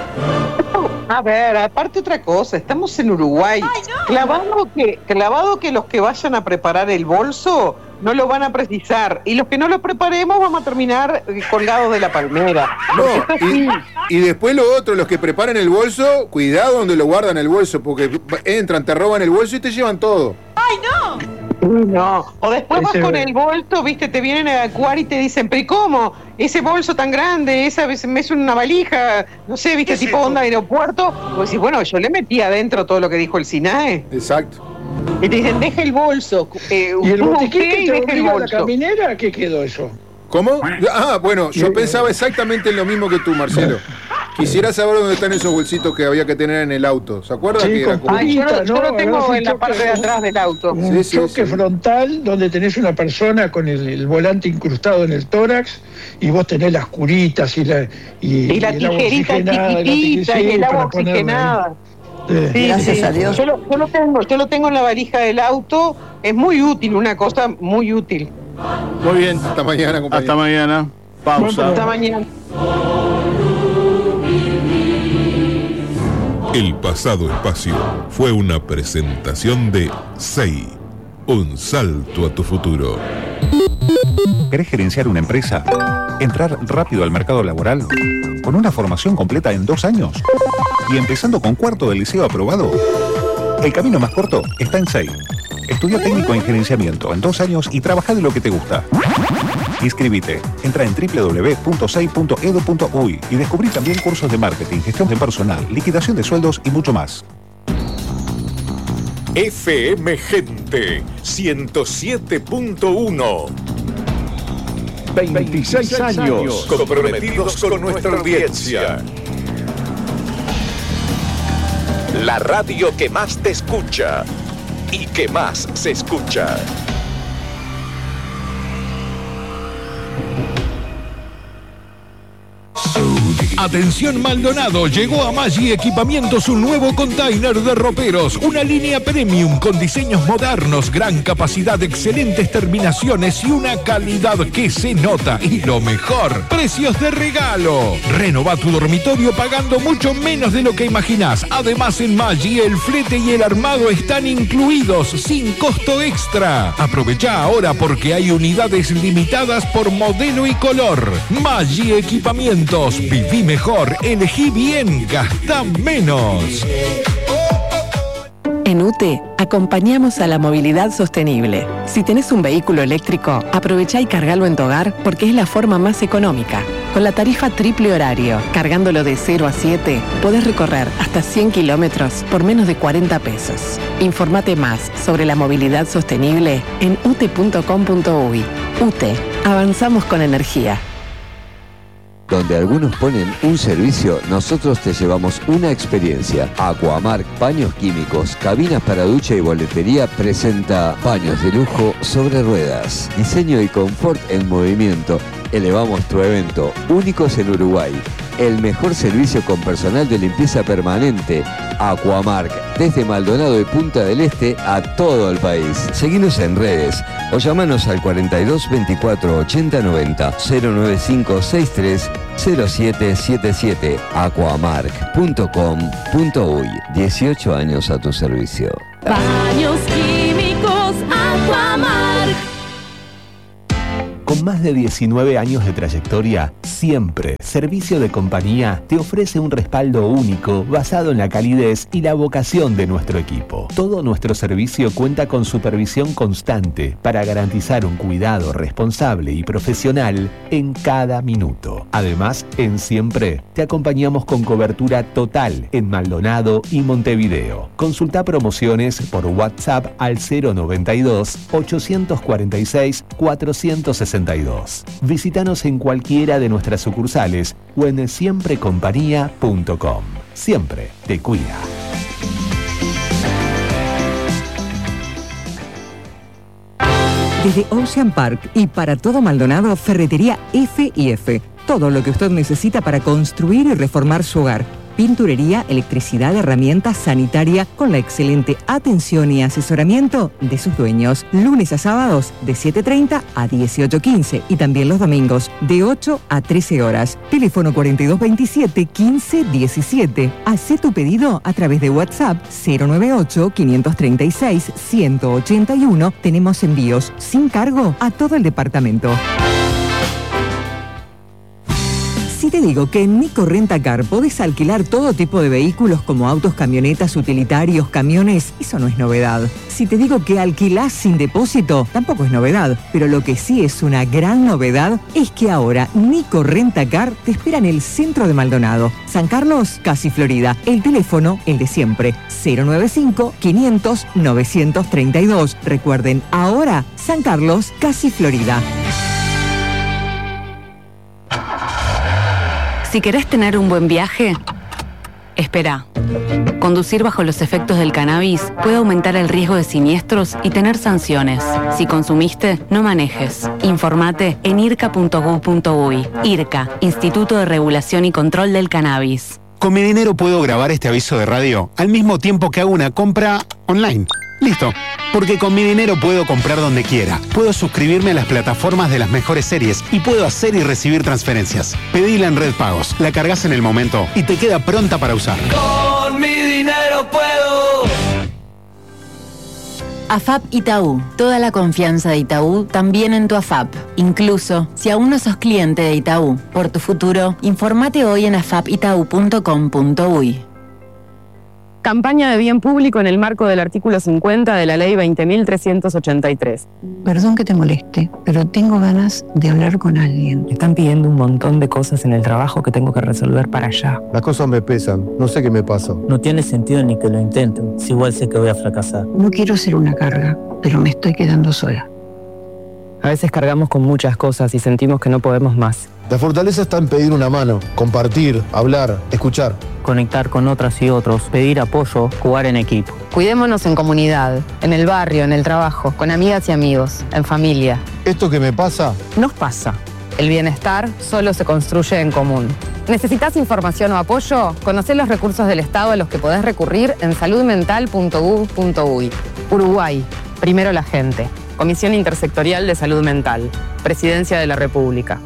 Speaker 23: A ver, aparte otra cosa, estamos en Uruguay. Ay, no. Clavado que los que vayan a preparar el bolso no lo van a precisar, y los que no lo preparemos vamos a terminar colgados de la palmera.
Speaker 3: No, y después lo otro, los que preparan el bolso, cuidado donde lo guardan el bolso, porque entran, te roban el bolso y te llevan todo.
Speaker 23: ¡Ay, no! No, o después vas con el bolso, viste, te vienen a evacuar y te dicen, pero ¿y cómo? Ese bolso tan grande, esa vez me es una valija, no sé, viste, tipo onda aeropuerto. Pues sí, bueno, yo le metí adentro todo lo que dijo el SINAE.
Speaker 3: Exacto.
Speaker 23: Y te dicen, deja el bolso.
Speaker 22: ¿Y el botiquín que te obliga a la caminera? ¿Qué quedó eso?
Speaker 3: ¿Cómo? Bueno, yo pensaba exactamente en lo mismo que tú, Marcelo. Quisiera saber dónde están esos bolsitos que había que tener en el auto. ¿Se acuerdan?
Speaker 23: Sí, yo lo tengo en la parte de atrás del auto.
Speaker 22: Un choque frontal donde tenés una persona con el volante incrustado en el tórax y vos tenés las curitas y la
Speaker 23: tijerita chiquitita y el agua oxigenada. Sí, gracias a Dios. Yo lo tengo en la valija del auto. Es muy útil, una cosa muy útil.
Speaker 1: Muy bien.
Speaker 3: Hasta mañana, compañero.
Speaker 1: Hasta mañana. Pausa.
Speaker 23: Hasta mañana.
Speaker 21: El pasado espacio fue una presentación de SEI. Un salto a tu futuro.
Speaker 20: ¿Querés gerenciar una empresa? ¿Entrar rápido al mercado laboral? ¿Con una formación completa en 2 años? ¿Y empezando con 4º del liceo aprobado? El camino más corto está en SEI. Estudia técnico en gerenciamiento en 2 años y trabaja de lo que te gusta. Inscribite. Entra en www.sei.edu.uy y descubrí también cursos de marketing, gestión de personal, liquidación de sueldos y mucho más.
Speaker 17: FM Gente 107.1.
Speaker 21: 26 años
Speaker 17: comprometidos con nuestra audiencia. La radio que más te escucha y que más se escucha. Atención Maldonado, llegó a Maggi Equipamientos un nuevo container de roperos, una línea premium con diseños modernos, gran capacidad, excelentes terminaciones y una calidad que se nota. Y lo mejor, precios de regalo. Renova tu dormitorio pagando mucho menos de lo que imaginás. Además en Maggi el flete y el armado están incluidos sin costo extra. Aprovecha ahora porque hay unidades limitadas por modelo y color. Maggi Equipamientos. Seguros, viví mejor, elegí bien, gastá menos.
Speaker 4: En UTE, acompañamos a la movilidad sostenible. Si tenés un vehículo eléctrico, aprovechá y cargalo en tu hogar porque es la forma más económica. Con la tarifa triple horario, cargándolo de 0 a 7, podés recorrer hasta 100 kilómetros por menos de 40 pesos. Informate más sobre la movilidad sostenible en ute.com.uy. UTE, avanzamos con energía.
Speaker 6: Donde algunos ponen un servicio, nosotros te llevamos una experiencia. Aquamark Paños Químicos, cabinas para ducha y boletería presenta paños de lujo sobre ruedas. Diseño y confort en movimiento. Elevamos tu evento, únicos en Uruguay. El mejor servicio con personal de limpieza permanente. Aquamark, desde Maldonado y Punta del Este a todo el país. Seguinos en redes o llamanos al 42 24 80 90 095 63 0777 aquamark.com.uy. 18 años a tu servicio.
Speaker 12: Baños químicos Aquamark.
Speaker 11: Con más de 19 años de trayectoria, siempre Servicio de Compañía te ofrece un respaldo único basado en la calidez y la vocación de nuestro equipo. Todo nuestro servicio cuenta con supervisión constante para garantizar un cuidado responsable y profesional en cada minuto. Además, en Siempre te acompañamos con cobertura total en Maldonado y Montevideo. Consulta promociones por WhatsApp al 092-846-462. Visítanos en cualquiera de nuestras sucursales o en siemprecompañía.com. Siempre te cuida.
Speaker 2: Desde Ocean Park y para todo Maldonado, Ferretería F&F. Todo lo que usted necesita para construir y reformar su hogar. Pinturería, electricidad, herramientas, sanitaria, con la excelente atención y asesoramiento de sus dueños. Lunes a sábados de 7:30 a 18:15 y también los domingos de 8 a 13 horas. Teléfono 4227-1517. Hacé tu pedido a través de WhatsApp 098-536-181. Tenemos envíos sin cargo a todo el departamento. Si te digo que en Nico Rentacar podés alquilar todo tipo de vehículos como autos, camionetas, utilitarios, camiones, eso no es novedad. Si te digo que alquilás sin depósito, tampoco es novedad. Pero lo que sí es una gran novedad es que ahora Nico Rentacar te espera en el centro de Maldonado. San Carlos, casi Florida. El teléfono, el de siempre, 095-500-932. Recuerden, ahora San Carlos, casi Florida.
Speaker 7: Si querés tener un buen viaje, espera. Conducir bajo los efectos del cannabis puede aumentar el riesgo de siniestros y tener sanciones. Si consumiste, no manejes. Informate en irca.gov.uy. IRCA, Instituto de Regulación y Control del Cannabis.
Speaker 8: Con mi dinero puedo grabar este aviso de radio al mismo tiempo que hago una compra online. Listo. Porque con mi dinero puedo comprar donde quiera. Puedo suscribirme a las plataformas de las mejores series y puedo hacer y recibir transferencias. Pedila en Red Pagos, la cargas en el momento y te queda pronta para usar.
Speaker 12: Con mi dinero puedo.
Speaker 24: AFAP Itaú. Toda la confianza de Itaú también en tu AFAP. Incluso si aún no sos cliente de Itaú. Por tu futuro, informate hoy en afapitau.com.uy.
Speaker 7: Campaña de bien público en el marco del artículo 50 de la Ley 20.383.
Speaker 9: Perdón que te moleste, pero tengo ganas de hablar con alguien. Me están pidiendo un montón de cosas en el trabajo que tengo que resolver para allá.
Speaker 10: Las cosas me pesan, no sé qué me pasa.
Speaker 9: No tiene sentido ni que lo intenten, si igual sé que voy a fracasar. No quiero ser una carga, pero me estoy quedando sola. A veces cargamos con muchas cosas y sentimos que no podemos más.
Speaker 10: La fortaleza está en pedir una mano, compartir, hablar, escuchar.
Speaker 9: Conectar con otras y otros, pedir apoyo, jugar en equipo.
Speaker 7: Cuidémonos en comunidad, en el barrio, en el trabajo, con amigas y amigos, en familia.
Speaker 10: ¿Esto que me pasa?
Speaker 7: Nos pasa. El bienestar solo se construye en común. ¿Necesitas información o apoyo? Conocé los recursos del Estado a los que podés recurrir en saludmental.gov.uy. Uruguay, primero la gente. Comisión Intersectorial de Salud Mental. Presidencia de la República.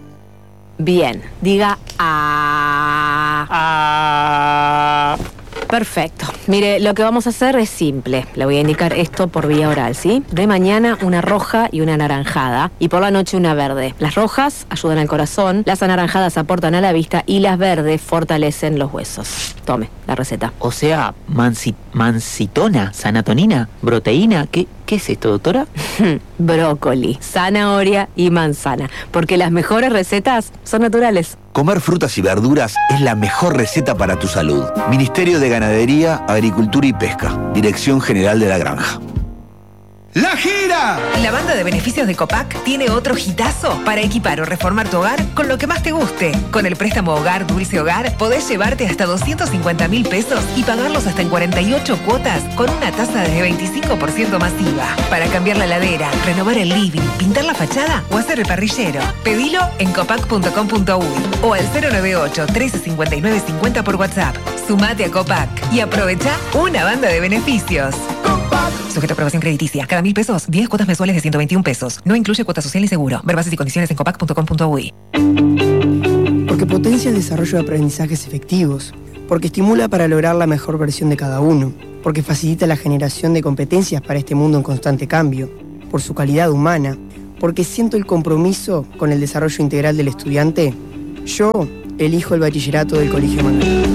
Speaker 24: Bien, diga a.
Speaker 5: Perfecto. Mire, lo que vamos a hacer es simple. Le voy a indicar esto por vía oral, ¿sí? De mañana una roja y una anaranjada. Y por la noche una verde. Las rojas ayudan al corazón, las anaranjadas aportan a la vista y las verdes fortalecen los huesos. Tome la receta.
Speaker 13: O sea, mancitona, sanatonina, proteína. ¿Qué es esto, doctora?
Speaker 5: Brócoli, zanahoria y manzana. Porque las mejores recetas son naturales.
Speaker 14: Comer frutas y verduras es la mejor receta para tu salud. Ministerio de Ganadería, Agricultura y Pesca. Dirección General de la Granja.
Speaker 15: ¡La gira!
Speaker 2: La banda de beneficios de Copac tiene otro hitazo para equipar o reformar tu hogar con lo que más te guste. Con el préstamo Hogar Dulce Hogar podés llevarte hasta 250.000 pesos y pagarlos hasta en 48 cuotas con una tasa de 25% masiva. Para cambiar la heladera, renovar el living, pintar la fachada o hacer el parrillero. Pedilo en copac.com.uy o al 098-1359-50 por WhatsApp. Sumate a Copac y aprovecha una banda de beneficios. Sujeto a aprobación crediticia. Cada 1.000 pesos, 10 cuotas mensuales de 121 pesos. No incluye cuota social y seguro. Ver bases y condiciones en copac.com.uy.
Speaker 25: Porque potencia el desarrollo de aprendizajes efectivos. Porque estimula para lograr la mejor versión de cada uno. Porque facilita la generación de competencias para este mundo en constante cambio. Por su calidad humana. Porque siento el compromiso con el desarrollo integral del estudiante. Yo elijo el bachillerato del Colegio Maldonado.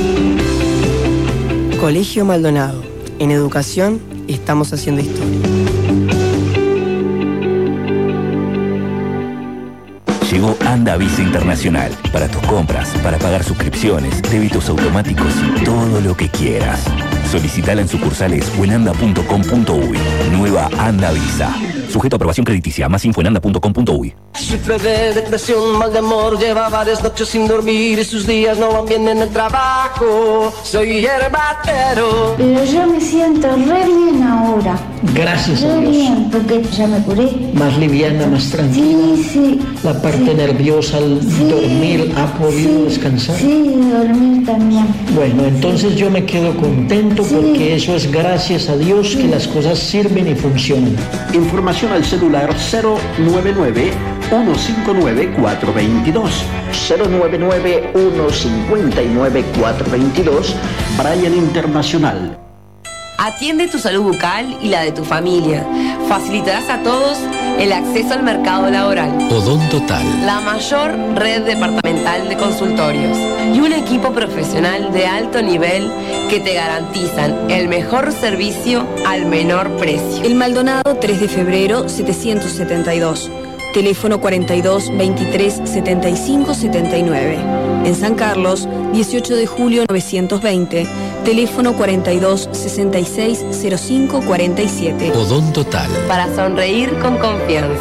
Speaker 25: Colegio Maldonado. En educación estamos haciendo historia.
Speaker 26: Llegó Anda Visa Internacional. Para tus compras, para pagar suscripciones, débitos automáticos y todo lo que quieras. Solicitala en sucursales o en anda.com.uy. Nueva Anda Visa. Sujeto a aprobación crediticia. Más info en anda.com.uy.
Speaker 12: Sufre de depresión, mal de amor, lleva varias noches sin dormir y sus días no van bien en el trabajo. Soy herbatero.
Speaker 27: Pero yo me siento re bien ahora.
Speaker 22: Gracias a
Speaker 27: Re
Speaker 22: Dios.
Speaker 27: bien, porque ya me curé.
Speaker 22: Más liviana, más tranquila.
Speaker 27: Sí.
Speaker 22: La parte nerviosa al dormir ha podido descansar.
Speaker 27: Sí, dormir también.
Speaker 22: Bueno, entonces yo me quedo contento porque eso es gracias a Dios que las cosas sirven y funcionan.
Speaker 28: Información al celular 099-159-422. 099-159-422. Brian Internacional.
Speaker 29: Atiende tu salud bucal y la de tu familia. Facilitarás a todos el acceso al mercado laboral.
Speaker 11: Odontotal.
Speaker 29: La mayor red departamental de consultorios y un equipo profesional de alto nivel que te garantizan el mejor servicio al menor precio.
Speaker 30: El Maldonado 3 de febrero 772. Teléfono 42 23 75 79. En San Carlos, 18 de julio 920. Teléfono 42 66 05 47.
Speaker 11: Odontotal.
Speaker 29: Para sonreír con confianza.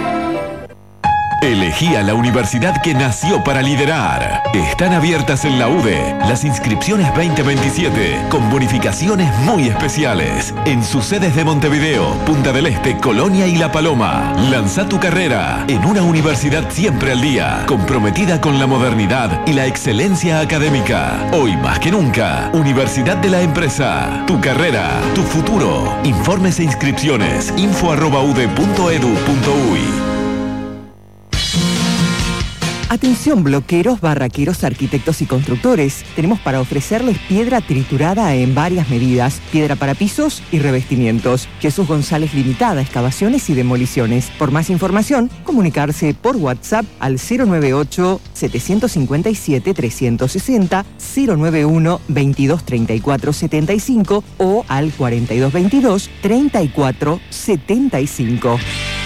Speaker 31: Elegí a la universidad que nació para liderar. Están abiertas en la UDE las inscripciones 2027 con bonificaciones muy especiales en sus sedes de Montevideo, Punta del Este, Colonia y La Paloma. Lanza tu carrera en una universidad siempre al día, comprometida con la modernidad y la excelencia académica. Hoy más que nunca, Universidad de la Empresa. Tu carrera, tu futuro. Informes e inscripciones info@ude.edu.uy.
Speaker 2: Atención bloqueros, barraqueros, arquitectos y constructores. Tenemos para ofrecerles piedra triturada en varias medidas, piedra para pisos y revestimientos. Jesús González Limitada, excavaciones y demoliciones. Por más información, comunicarse por WhatsApp al 098-757-360, 091-2234-75 o al 4222-3475.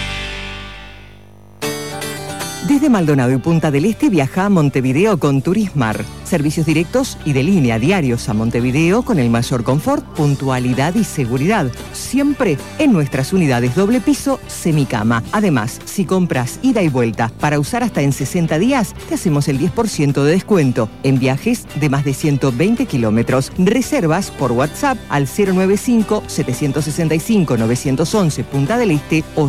Speaker 2: Desde Maldonado y Punta del Este viaja a Montevideo con Turismar. Servicios directos y de línea diarios a Montevideo con el mayor confort, puntualidad y seguridad. Siempre en nuestras unidades doble piso, semicama. Además, si compras ida y vuelta para usar hasta en 60 días, te hacemos el 10% de descuento en viajes de más de 120 kilómetros. Reservas por WhatsApp al 095-765-911 Punta del Este o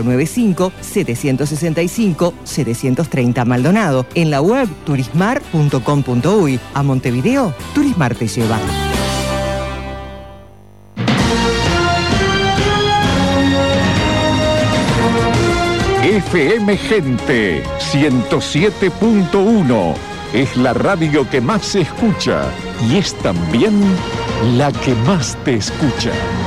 Speaker 2: 095-765-730 Maldonado. En la web turismar.com.uy. A Montevideo, Turismar te lleva.
Speaker 17: FM Gente 107.1. es la radio que más se escucha y es también la que más te escucha.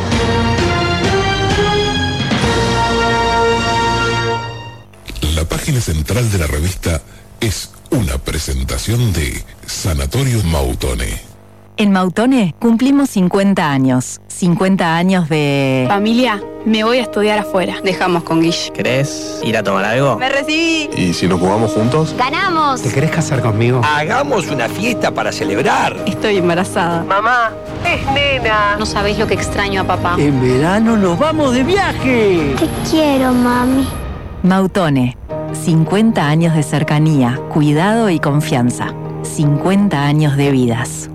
Speaker 1: La página central de la revista es una presentación de Sanatorio Mautone.
Speaker 24: En Mautone cumplimos 50 años. 50 años de...
Speaker 3: Familia, me voy a estudiar afuera. Dejamos con Guille.
Speaker 4: ¿Querés ir a tomar algo?
Speaker 3: ¡Me recibí!
Speaker 1: ¿Y si nos jugamos juntos?
Speaker 3: ¡Ganamos!
Speaker 4: ¿Te querés casar conmigo?
Speaker 6: Hagamos una fiesta para celebrar.
Speaker 3: Estoy embarazada.
Speaker 4: Mamá, es nena.
Speaker 3: No sabéis lo que extraño a papá.
Speaker 6: En verano nos vamos de viaje.
Speaker 27: Te quiero, mami.
Speaker 24: Mautone. 50 años de cercanía, cuidado y confianza. 50 años de vidas.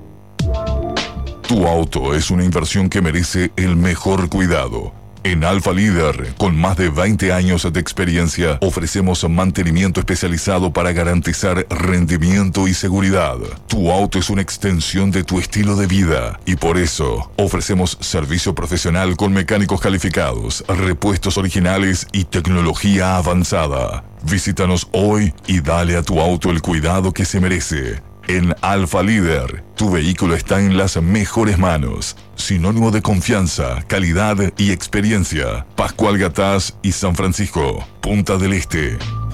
Speaker 1: Tu auto es una inversión que merece el mejor cuidado. En Alfa Líder, con más de 20 años de experiencia, ofrecemos mantenimiento especializado para garantizar rendimiento y seguridad. Tu auto es una extensión de tu estilo de vida y por eso ofrecemos servicio profesional con mecánicos calificados, repuestos originales y tecnología avanzada. Visítanos hoy y dale a tu auto el cuidado que se merece. En Alfa Líder, tu vehículo está en las mejores manos. Sinónimo de confianza, calidad y experiencia. Pascual Gatás y San Francisco, Punta del Este.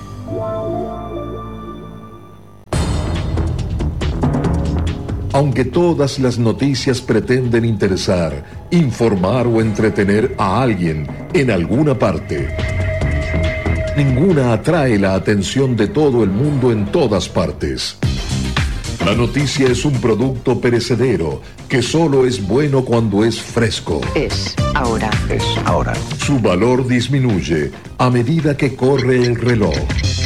Speaker 8: Aunque todas las noticias pretenden interesar, informar o entretener a alguien en alguna parte, ninguna atrae la atención de todo el mundo en todas partes. La noticia es un producto perecedero que solo es bueno cuando es fresco.
Speaker 4: Es ahora.
Speaker 8: Su valor disminuye a medida que corre el reloj.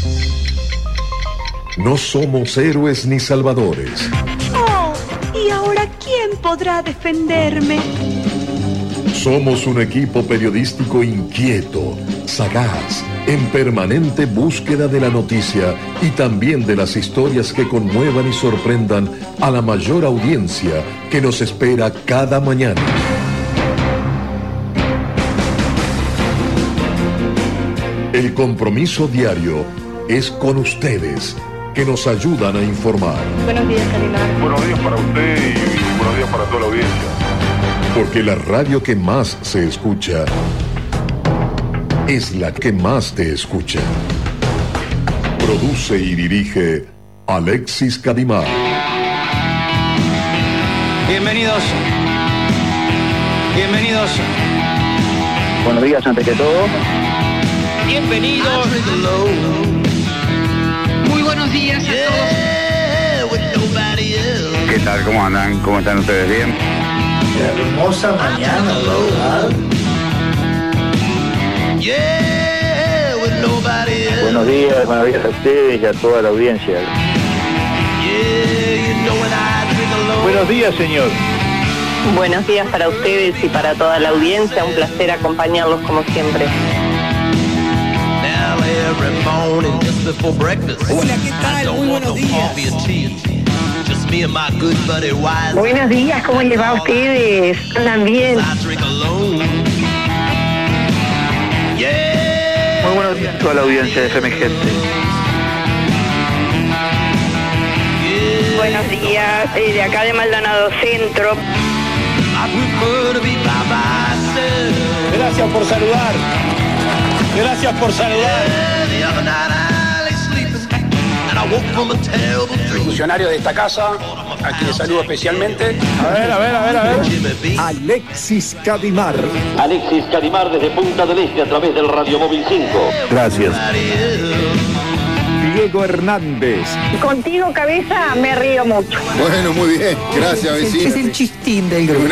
Speaker 8: No somos héroes ni salvadores.
Speaker 16: Oh, ¿y ahora quién podrá defenderme?
Speaker 8: Somos un equipo periodístico inquieto, sagaz, en permanente búsqueda de la noticia y también de las historias que conmuevan y sorprendan a la mayor audiencia que nos espera cada mañana. El compromiso diario es con ustedes, que nos ayudan a informar.
Speaker 3: Buenos días, Calimar.
Speaker 1: Buenos días para usted y buenos días para toda la audiencia.
Speaker 8: Porque la radio que más se escucha es la que más te escucha. Produce y dirige Alexis Cadimar.
Speaker 4: Bienvenidos.
Speaker 18: Buenos días antes que todo.
Speaker 4: Bienvenidos. Muy buenos días a todos.
Speaker 18: ¿Qué tal? ¿Cómo andan? ¿Cómo están ustedes? ¿Bien?
Speaker 6: Hermosa mañana, ¿verdad?
Speaker 18: Buenos días a ustedes y a toda la audiencia.
Speaker 22: Buenos días, señor.
Speaker 3: Buenos días para ustedes y para toda la audiencia. Un placer acompañarlos como siempre.
Speaker 16: Hola, ¿qué tal? Muy buenos días.
Speaker 3: Buenos días, ¿cómo les va a ustedes? ¿Andan bien?
Speaker 18: Muy buenos días a toda la audiencia de FM Gente.
Speaker 3: Buenos días, de acá de Maldonado Centro.
Speaker 22: Gracias por saludar.
Speaker 4: Funcionarios de esta casa, a quienes saludo especialmente.
Speaker 22: A ver.
Speaker 8: Alexis Cadimar.
Speaker 28: Alexis Cadimar desde Punta del Este a través del Radio Móvil 5.
Speaker 8: Gracias. Diego Hernández.
Speaker 3: Contigo, cabeza, me río mucho.
Speaker 10: Bueno, muy bien. Gracias, vecino.
Speaker 2: Es el chistín del grupo.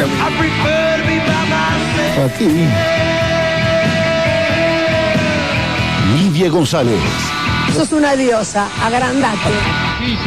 Speaker 10: Aquí.
Speaker 8: Lidia González.
Speaker 16: Sos una diosa, agrandate.